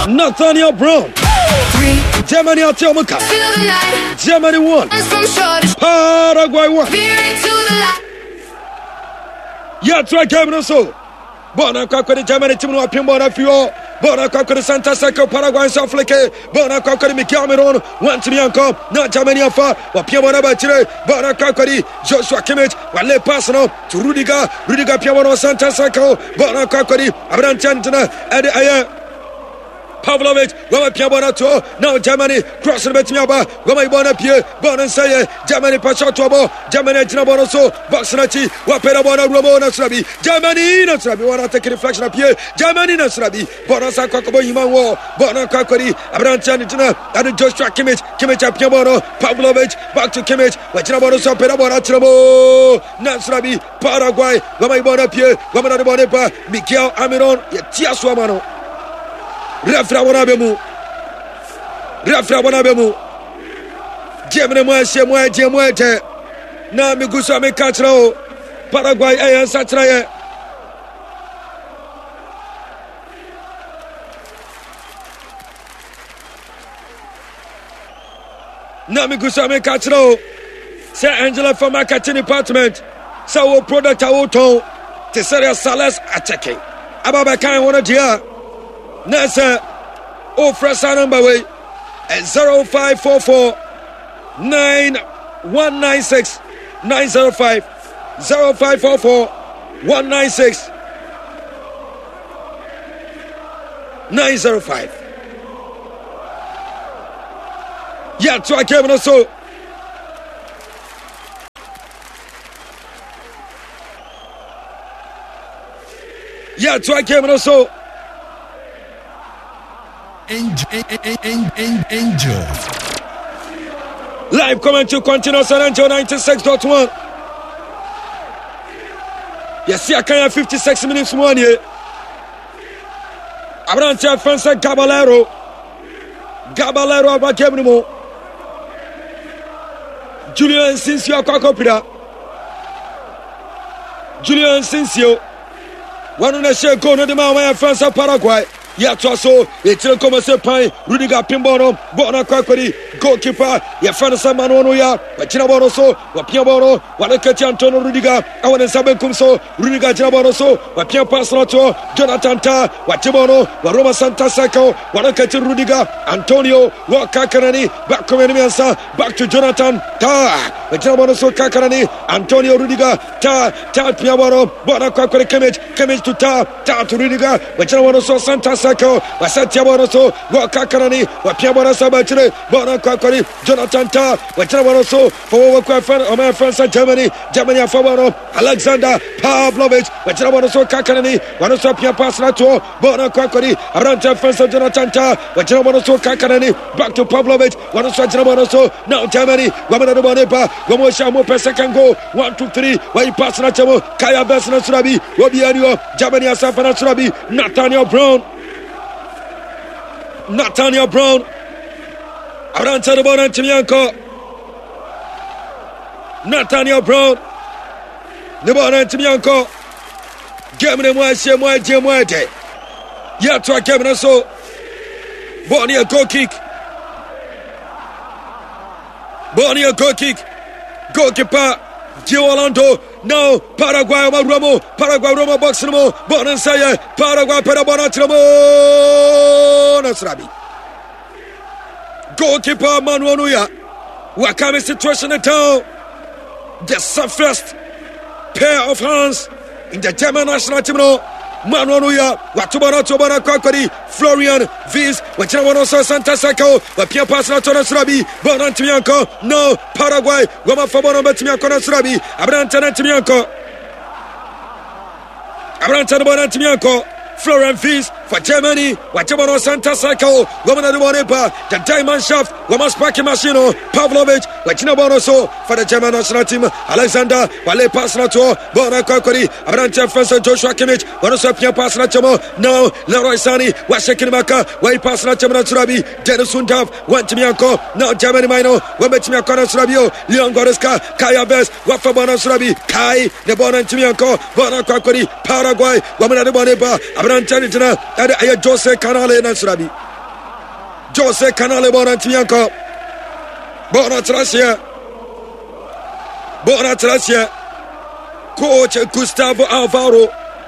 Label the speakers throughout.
Speaker 1: Nathaniel Brown. Germany at Yomuka. Germany won. Paraguay won. Yeah, try Germany so. Bona Kakari Germany team no Pimbona Fio. Bona Kakari Santa Seco Paraguay South Africa. Bona Kakari Cameroon. One to Bianco. Not Germany afar. Or Pimbona Bachire. Bona Kakari Joshua Kimmich. Wale Pasano to Rudiger. Rudiger Pimbona Santa Seco. Bona Kakari Abranchantana. And Pavlovich, Wama Piabona to now Germany crossing the Betiaba, Wama Bona Pie, Bona Saye, Germany Pachotobo, Germany Tinabonoso, Boxanachi, Wapera Bona Romona Srabi, Germany Nasrabi, wanna take a reflection of Pie, Germany Nasrabi, Bona Sakobo Imanwo, Bona Kakori, Abranchanitana, and Joshua Kimmich, Kimmich Piabono, Pavlovich, back to Kimmich, Wachinabono, Perabona Trabo, Nasrabi, Paraguay, Wama Bona Pie, Wama Bonepa, Miguel Amiron, Tia Swamano. Refra Bonabemu. Germany Moe, na Migusa me Catra, Paraguay, and Satraye. Na Migusa me Catra, Sir Angela from Marketing Department, Sawo product auto, Tesseria Salas attacking. Ababakan one dia. Nasa Ofrasa number way at 0544 9196 905 0544 196 905. Yeah, try Kevin also. Yeah, try Kevin also.
Speaker 2: Angel.
Speaker 1: Live commentary continues San Antonio 96.1. Yes, I can have 56 minutes more here. Abrantia França Gaballero Abakebrimo. Julian Sinsio Kakopida. Julian Sinsio. One on the share corner the man França Paraguay. Yatwaso, Etil Commerce Pine, Rudiger Pimbono, Bona Kakori, goalkeeper, Yafana Samanoya, Wachinabonoso, Wapiabono, Walakati Antonio Rudiger, Awan Saben Kumso, Rudiger Jinabonoso, Wapia Pasrato, Jonathan Ta, Wachibono, Waroma Santa Seco, Walakati Rudiger, Antonio, Wakakarani, back to Mensa, back to Jonathan Ta, Wachinabonoso Kakarani, Antonio Rudiger, Ta Piaboro, Bona Kakori Kemich to Ta to Rudiger, Wachinabonoso Santa Sako, Wasatiabonoso, Wakakarani, Wapiabona Sabatire, Bona Kakori, Jonathan Ta, Wachinabonoso, for my friends at Germany, Fabano, Alexander Pavlovich, Wachinabonoso Kakarani, Wanoso Pia Pasnato, Bona Kakori, Aranta friends of Jonathan Ta, Wachinabonoso Kakarani, back to Pavlovich, Wanoso Jinabonoso, now Germany, Wamana Bonepa, Wamosha per second goal, 1, 2, 3, why you pass Nachamo, Kaya Besna Surabi, Wabiario, Germany Asafana Surabi, Nathaniel Brown, Aranta the Bona Timianco, Nathaniel Brown, the Bona Timianco, Germany Moe, Yatra Kevin so, Bonia goal kick, goalkeeper, Gio Orlando. No, Paraguay Romo Boxamo, Bonan Saya, Paraguay Perabona Tramo Nasrabi. Goalkeeper Manuanuya. Wakame situation in town. The first pair of hands in the German national team. Manuanuya, Watubana Kakari, Florian Viz, Wachinabonoso Santa Seco, Wapia Pasna Nasrabi, Bonan Timianco, no, Paraguay, Wama Fabono Betimianco Nasrabi, Abrantana Timianco, Florian Viz for Germany, Wachabono Santa Seco, Wamana Bonepa, the Diamond Shaft, Wamas Paki Machino, Pavlovich, Wachinabonoso for the German national team, Alexander, Wale Pasnato, Bona Kakori, Abranta França Joshua Kimmich, Wanoso Pia Pasnachamo, now Leroy Sani, Washakinmaka, Way Pasnachamo Surabi, Dennis Sundav, Wantimianco, now Germany Mino, Wabetimianco Surabio, Leon Goreska, Kaya Bes, Wafabona Surabi, Kai, the Bona Timianco, Bona Kakori, Paraguay, Wamana Bonepa, Abranta Jose Canale Nasrabi. Jose Canale Bonantianco. Bonatracia. Coach Gustavo Alvaro.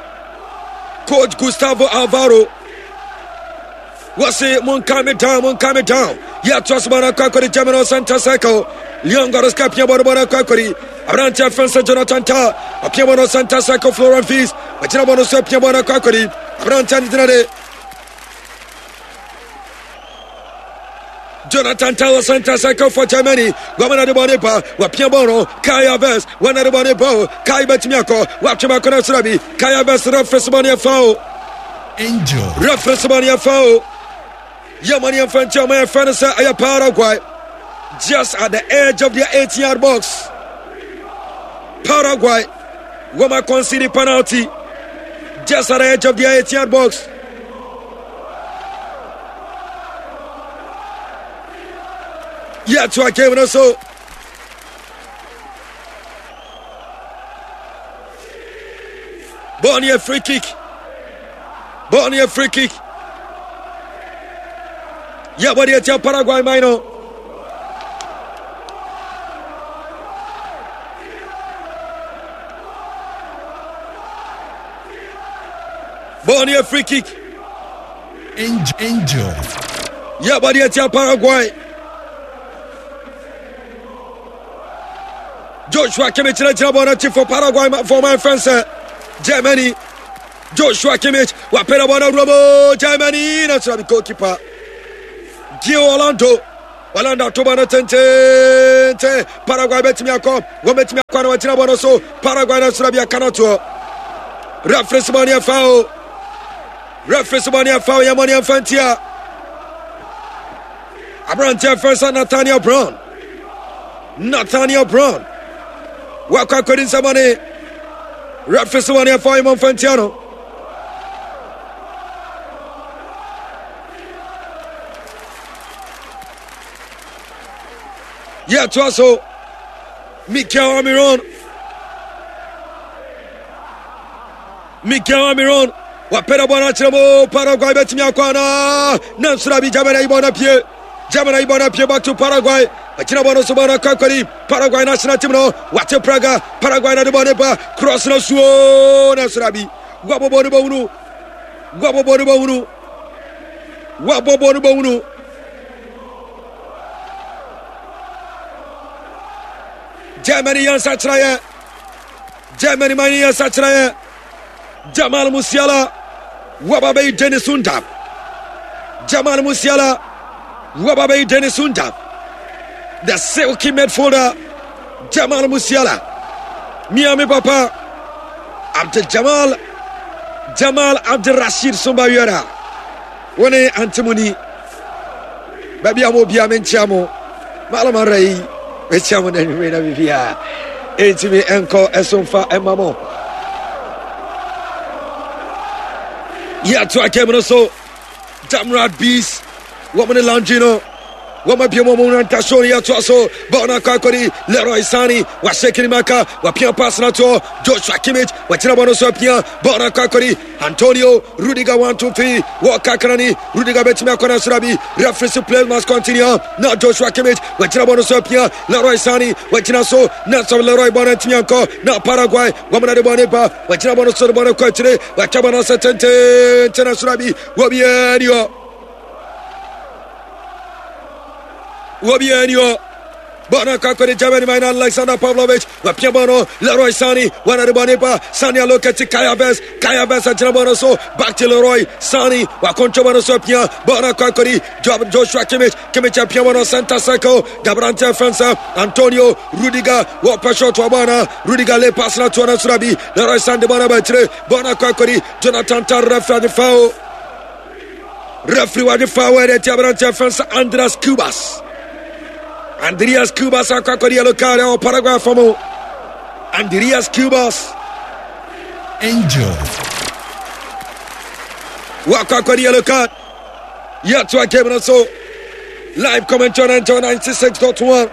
Speaker 1: What's it? Mon coming down. Yeah, trust Bona Kakori, Jamino Santa Seco. Leon Goros Capia Bona Kakori. Abranta Fensa Jonathan Ta. A Piamono Santa Seco Florent Fees. A Jamano Sopia Bona Kakori. Abranta Dinade. Jonathan Tower Santa Seco for Germany. Gomana de Bonepa, Wapiabono, Kaya Vest, one of the Bonepo, Kai Betmiako, Wachimako Srabi, Kaya Vest, reference Bonia Foul.
Speaker 2: Angel.
Speaker 1: Reference Bonia Foul. Yamani and Fanchama and Fanasa Aya Paraguay. Just at the edge of their 8-yard box. Paraguay. Wama conceded penalty. Just at the edge of their 8-yard box. Yeah, to a game also. Bonnie a free kick. Yeah, but it's a Paraguay minor. Bonnie a free kick.
Speaker 2: Angel.
Speaker 1: Yeah, but it's a Paraguay. Joshua Kimmich for Paraguay for my friends Germany. Joshua Kimmich wapera bwana Robo Germany na sabi goalkeeper Gio Orlando tobana tente Paraguay betimi akọ na wachina bwana so Paraguay na surabi akanato reference mania foul ya mania fantia Abrante first Nathaniel Brown Waka couldn't somebody reference money for him on Fantiano. Yeah, to also Mikel Almiron. Wapera bwana chamo Paraguay betimi akwana. Nansurabi Jamana ibona pie back to Paraguay. Achina bono subana Kakori. Paraguay national team no. Wate Praga. Paraguay na debone ba. Cross no suo Nansurabi. Wabo bono baunu. Germany mani yan satraye. Jamal Musiala. Wababe Dennis Undab. Wababe Dennis Undab. The silky midfielder Jamal Musiala. Miami Papa Jamal Abdel Rashid Sumbayura. One antimony. Baby amo bia menchiamo. Malama rai. Menchiamo na rena vivia. Etimi enko esonfa emamo. Yeah, to a camera so Damrad Beast. Woman Langino. Woman Piamomo Tashoni Atuaso. Bona Kakori. Leroy Sani. Washekini Maka. Wapia Pasnato. Joshua Kimmich. Wachinabono Sopia. Bona Kakori. Antonio. Rudiger 1-2-3. Wakakarani. Rudiger Betimia Kona Surabi. Reference play must continue. Not Joshua Kimmich. Wachinabono Sopia. Leroy Sani. Wachinaso. Not some Leroy Bonantianco. Not Paraguay. Woman de Bonepa. Wachinabono Sorbona Quatre. Wachabana Satente. Tena Surabi. Wobienio. Bona Kakori Germany Mina Alexander Pavlovich. Wapiabono. Leroy Sani. Wana de Bonepa. Sani Alokati Kaya Vest and Jinabono so. Back to Leroy Sani. Wakonchobano Sopia. Bona Kakori. Joshua Kimmich. Piamono Santa Seco. Gabrante França. Antonio. Rudiger. Wapasho Tuabana. Rudiger Le Pasna Tuana Surabi. Leroy Sani Bona Batre. Bona Kakori. Jonathan Tar Referee foul. Referee wa de foul. Gabrante França. Andreas Cubas Kakori Alocare o Paraguay Famo. Andreas Cubas.
Speaker 2: Angel.
Speaker 1: Wakakori Alocare. Yeah, to a game so. Live comment on 96.1.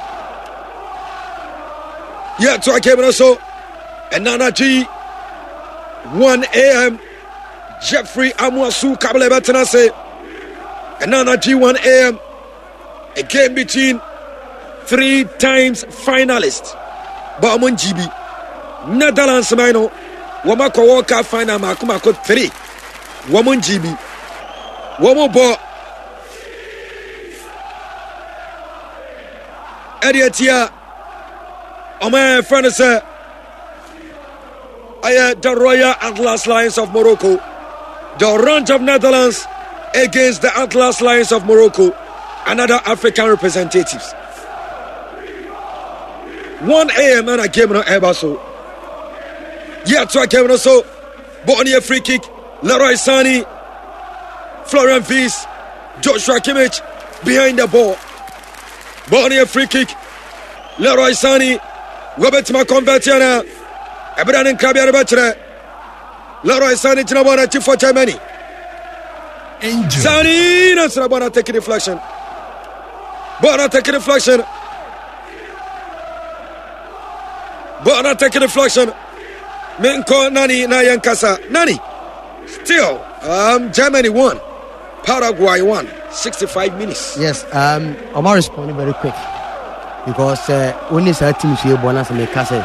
Speaker 1: Yeah, to a game so. And Nana G. 1 a.m. Jeffrey Amwasu Kabale Batanase. And now at 1 a.m. a game between 3 times finalists. Bamon GB. Netherlands Mino. Wamako Walker final Makumako 3. Wamon GB. Wamo Bo. Edietia. My friend said, the Royal Atlas Lions of Morocco. The Orange of Netherlands against the Atlas Lions of Morocco. Another African representatives. 1 a.m. and a game no Ebaso. Yeah, to a game no so. Bonnie free kick. Leroy Sani. Florian Wies. Joshua Kimmich behind the ball. Bonnie free kick. Leroy Sani. Robert Maconvertiana. Ebrand and Krabian Bachelor. Leroy Sani Jinabana Chief for Germany. Sani Nasrabana taking deflection. Bona taking deflection. Bona taking deflection. Menko Nani Nayankasa. Nani. Still, Germany won. Paraguay won. 65 minutes.
Speaker 3: Yes, Omar responded very quick. Because when this team is here, Bona and Kase,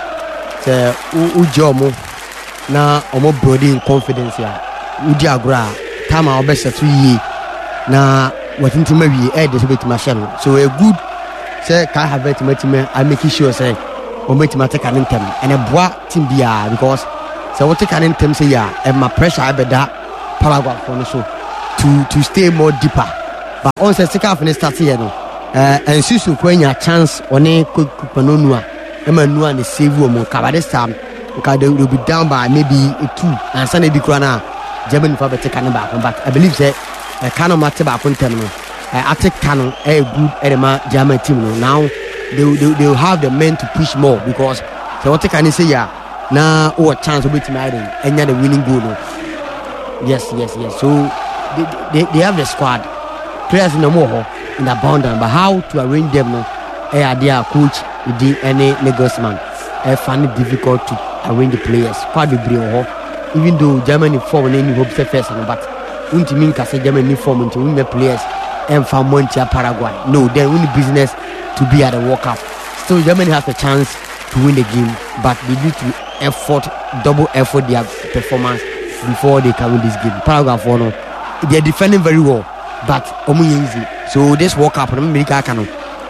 Speaker 3: Ujomo, now Omo Brody in confidence here. Udiagra, Tama Obesa 3 years. Now, what into maybe add this bit machine. So a good say, can have it to I make sure say, or make my take an intem and a bois team bia because so what take an intem say, yeah, and my pressure I bet that Paraguay for the show to stay more deeper. But once I take off and start here, and Susu Quenya chance on a quick Panonua, Emmanuel and the save woman, cover this time because they will be down by maybe a 2 and Sunday Bicrana, German for the take back. But I believe that a canon matter back on terminal. I take canon a good Edema German team now. They will have the men to push more because so what can you say? Yeah, now or chance of beating Ireland and you're the winning goal. Yes. So they have the squad players in the more in abundance, but how to arrange them? Their coach, any negotiation, I find it difficult to arrange the players. Quite the even though Germany form any hope first, but wouldn't mean say Germany form to win the players and for Montia Paraguay. No, they win the business to be at the World Cup. Still, Germany has a chance to win the game, but they need to double effort their performance before they can win this game. Paraguay for no, they are defending very well, but easy. So this World Cup, America can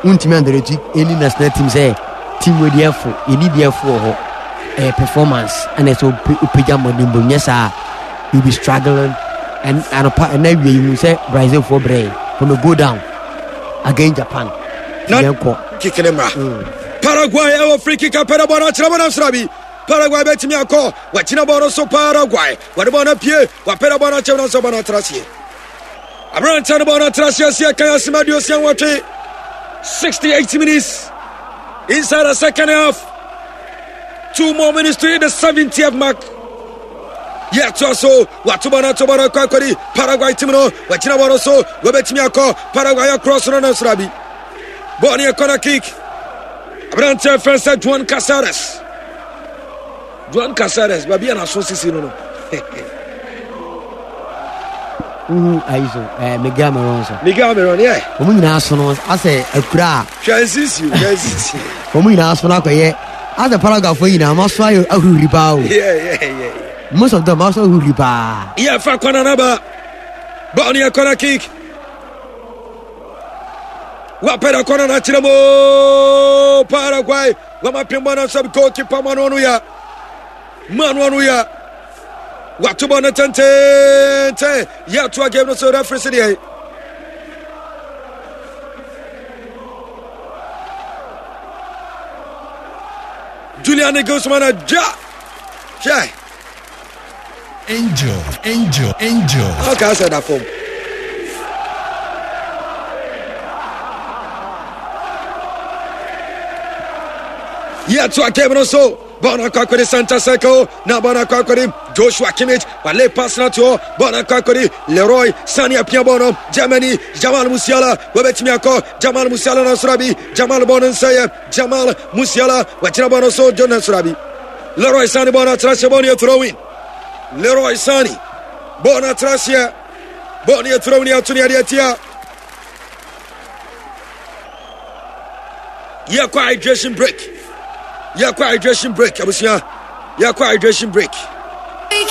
Speaker 3: any national team say team with the effort, you need the effort performance, and it's all pajama nimble. Yes, you'll be struggling, and then you will say Brazil for brain from the go down against Japan.
Speaker 1: Kicking him Paraguay, our free kick up Parabona Srabi. Paraguay bet me a call. What in about so Paraguay? What about a Pierre? What Parabona Chavana Tracia? A brand Tanabona Tracia, Kayasimadio Sanwate. 68 minutes inside the second half. 2 more minutes to hit the 70th mark. Yeah, so Watubana Kwakori, Paraguay Timino, Wachina so, Webetimiako, Paraguay across Srabi. Bonnie corner kick. Abrante first at Juan Casares, Babiana Sosi no.
Speaker 3: Miguel Meron, yeah. Woman nationals, I say a crack.
Speaker 1: Transition.
Speaker 3: Woman national, as a paragraph for you now, must try a riba.
Speaker 1: Yeah.
Speaker 3: Most of them also who riba.
Speaker 1: Yeah, Fakwanaba. Bonnie corner kick. Wapera corner Nachimo Paraguay. Wamapimana sub goalkeeper Manuanuya. Watubana Tente. Yeah, to a game of South Africa. Julian Guzman, Jai.
Speaker 2: Angel.
Speaker 1: Okay, I said that for him. Yeah, to a game also. Bona Kakori Santa Seco, Nabana Kakori, Joshua Kimmich, Ballet Pasnato, Bona Kakori, Leroy, Sania Piabono, Germany, Jamal Musiala, Webetimiako, Jamal Musiala Nasrabi, Jamal Bonansaya, Jamal Musiala, Wachinabono So, John Nasrabi, Leroy Sanibona, Trashaboni throwing. Leroy Sani. Bona Tracia. Bonia Tronia Tunia Diatia. Yakwa hydration break. Abusia. Yakwa hydration break.